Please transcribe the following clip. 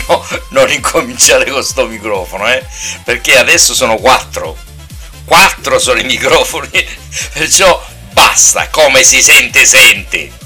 non incominciare con sto microfono, perché adesso sono 4 sono i microfoni, perciò basta, come si sente sente.